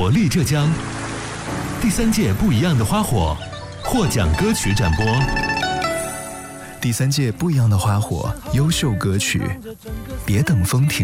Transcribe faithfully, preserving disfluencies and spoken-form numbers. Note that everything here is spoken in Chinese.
活力浙江第三届不一样的花火获奖歌曲展播。 第三届不一样的花火优秀歌曲，别等风停。